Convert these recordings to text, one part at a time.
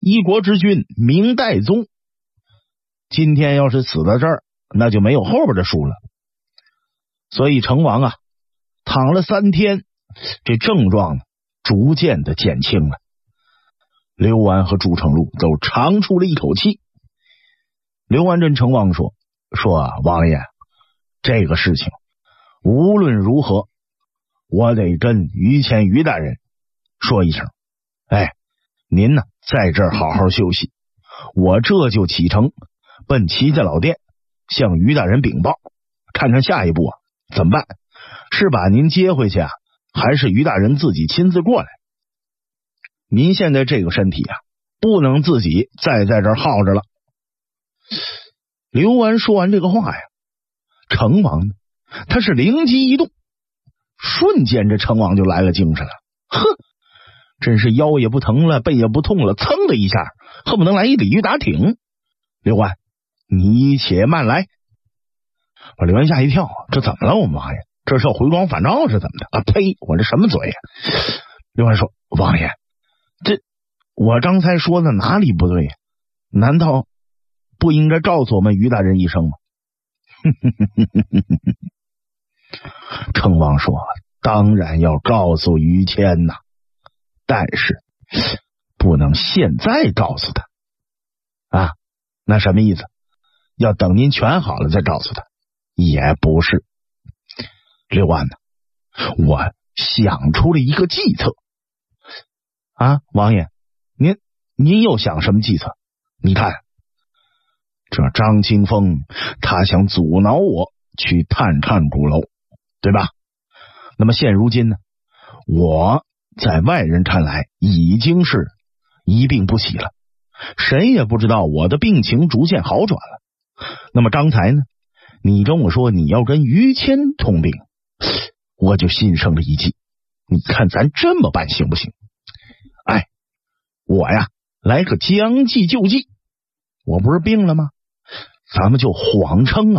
一国之君明代宗，今天要是死在这儿，那就没有后边的书了。所以成王啊，躺了3天，这症状逐渐的减轻了。刘完和朱成禄都长出了一口气。刘完跟成王说啊，王爷，这个事情无论如何，我得跟于谦于大人说一声，您呢在这儿好好休息，我这就启程奔齐家老店向于大人禀报，看看下一步怎么办，是把您接回去还是于大人自己亲自过来？您现在这个身体不能自己再在这儿耗着了。刘完说完这个话成王呢，他是灵机一动，瞬间这成王就来了精神了。呵，真是腰也不疼了，背也不痛了，噌的一下恨不能来一鲤鱼打挺。刘完，你且慢来。把刘完吓一跳，这怎么了？我妈呀，这是要回光返照是怎么的？呸，我这什么嘴刘完说，王爷，这我刚才说的哪里不对难道不应该告诉我们于大人一声吗？成王说，当然要告诉于谦但是不能现在告诉他那什么意思？要等您全好了再告诉他？也不是。刘安我想出了一个计策王爷，您又想什么计策？你看，这张清风他想阻挠我去探看鼓楼，对吧？那么现如今呢，我在外人看来已经是一病不起了，谁也不知道我的病情逐渐好转了。那么刚才呢，你跟我说你要跟于谦通病，我就心生了一计，你看咱这么办行不行？我来个将计就计，我不是病了吗？咱们就谎称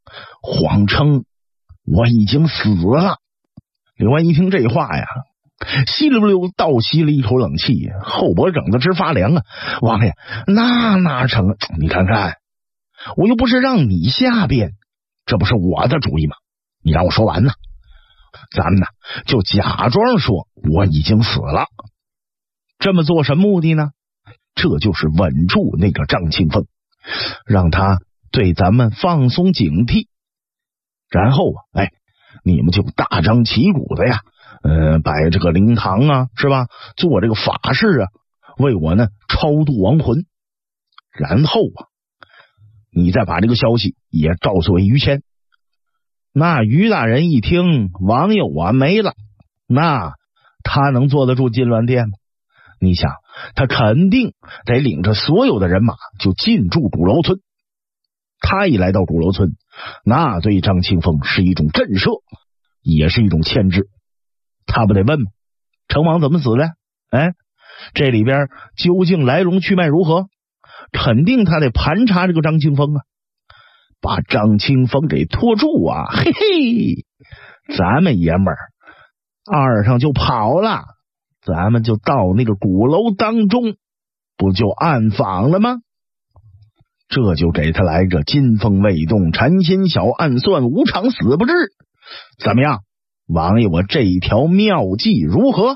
我已经死了。刘安一听这话稀里不溜倒吸了一口冷气，后脖梗子直发凉王爷，那哪成？你看看，我又不是让你瞎编，这不是我的主意吗？你让我说完咱们就假装说我已经死了。这么做什么目的呢？这就是稳住那个张清风，让他对咱们放松警惕，然后你们就大张旗鼓的摆这个灵堂是吧？做这个法事为我呢超度亡魂。然后你再把这个消息也告诉于谦。那于大人一听王爷我没了，那他能坐得住金銮殿吗？你想，他肯定得领着所有的人马就进驻鼓楼村。他一来到鼓楼村，那对张清风是一种震慑，也是一种牵制。他不得问吗？成王怎么死的？这里边究竟来龙去脉如何？肯定他得盘查这个张清风把张清风给拖住嘿嘿，咱们爷们儿二上就跑了，咱们就到那个鼓楼当中，不就暗访了吗？这就给他来个金风未动禅心小，暗算无常死不至。怎么样，王爷，我这一条妙计如何？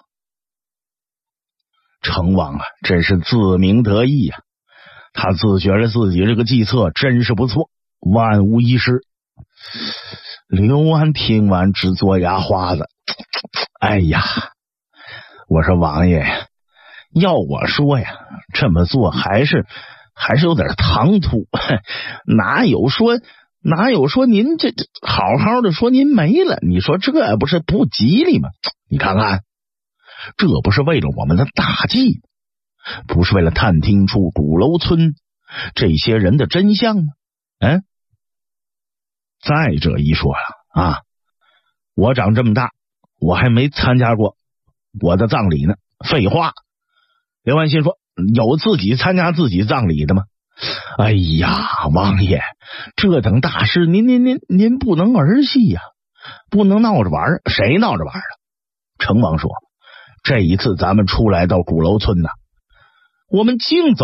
成王真是自鸣得意他自觉得自己这个计策真是不错，万无一失。刘安听完直嘬牙花子，我说王爷要我说这么做还是有点唐突，哪有说您这好好的说您没了，你说这不是不吉利吗？你看看，这不是为了我们的大计，不是为了探听出鼓楼村这些人的真相吗？再者一说我长这么大，我还没参加过我的葬礼呢。废话，刘万新说，有自己参加自己葬礼的吗？王爷，这等大事您不能儿戏不能闹着玩。谁闹着玩成王说，这一次咱们出来到鼓楼村我们竞走